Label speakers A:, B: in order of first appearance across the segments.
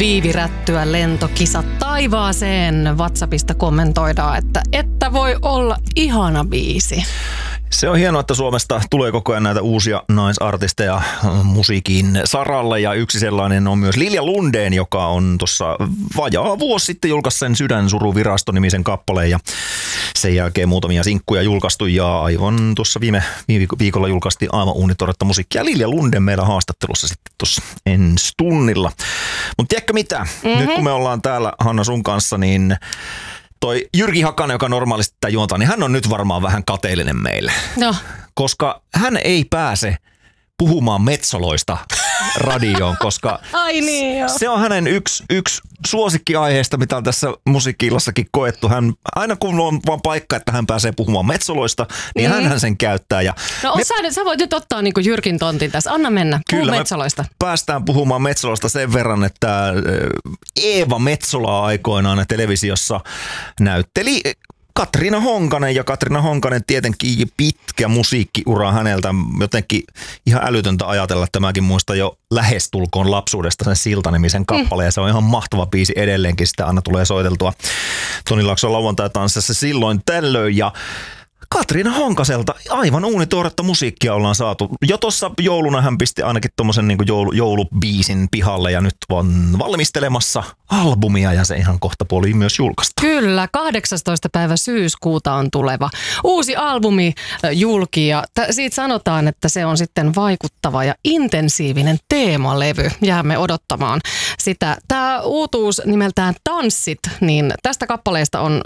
A: Viivirättyä lentokisa taivaaseen. WhatsAppista kommentoidaan, että voi olla ihana biisi.
B: Se on hienoa, että Suomesta tulee koko ajan näitä uusia naisartisteja musiikin saralle, ja yksi sellainen on myös Lilja Lundén, joka on tuossa vajaa vuosi sitten julkaisi sen Sydänsuruvirasto-nimisen kappaleen, ja sen jälkeen muutamia sinkkuja julkaistu, ja aivan tuossa viime viikolla julkaistiin aivan uunitoretta musiikkia. Lilja Lundén meillä haastattelussa sitten tuossa ensi tunnilla. Mutta tiedätkö mitä? Nyt kun me ollaan täällä, Hanna, sun kanssa, niin toi Jyrki Hakanen, joka normaalisti tätä juontaa, niin hän on nyt varmaan vähän kateellinen meille.
A: No.
B: Koska hän ei pääse puhumaan metsoloista radioon, koska
A: Ai niin, joo.
B: Se on hänen yksi suosikkiaiheesta, mitä on tässä musiikki-illassakin koettu. Hän, aina kun on vaan paikka, että hän pääsee puhumaan metsoloista, niin hänhän sen käyttää. Ja
A: no sä voit nyt ottaa niinku Jyrkin tontin tässä. Anna mennä. Puhu metsoloista.
B: Päästään puhumaan metsoloista sen verran, että Eeva Metsola aikoinaan televisiossa näytteli Katriina Honkanen, ja Katriina Honkanen tietenkin pitkä musiikkiura häneltä, jotenkin ihan älytöntä ajatella, että mäkin muistan jo lähestulkoon lapsuudesta sen Silta-nimisen kappaleen, ja se on ihan mahtava biisi edelleenkin, sitä aina tulee soiteltua Toni Laakson lauantai-tanssissa silloin tällöin, ja Katriina Honkaselta aivan uunituoretta musiikkia ollaan saatu. Jo tuossa jouluna hän pisti ainakin tommosen niin joulubiisin pihalle, ja nyt on valmistelemassa albumia, ja se ihan kohta puoliin myös julkaista. Kyllä,
A: 18. päivä syyskuuta on tuleva uusi albumi julki, ja siitä sanotaan, että se on sitten vaikuttava ja intensiivinen teemalevy. Jäämme odottamaan sitä. Tämä uutuus nimeltään Tanssit, niin tästä kappaleesta on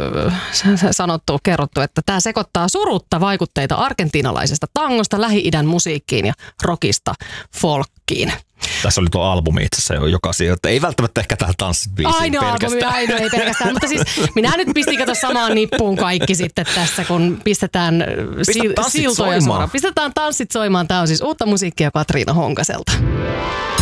A: kerrottu, että tämä sekoittaa surutta vaikutteita argentiinalaisesta tangosta, Lähi-idän musiikkiin ja rockista folkkiin.
B: Tässä oli tuo albumi itse asiassa, joka sijoittaa. Ei välttämättä ehkä tähän tanssibiisiin pelkästään.
A: Ainoa ei pelkästään. Mutta siis minä nyt pistin kato samaan nippuun kaikki sitten tässä, kun pistetään siltoja suoraan. Pistetään tanssit soimaan. Tämä on siis uutta musiikkia Katriina Honkaselta.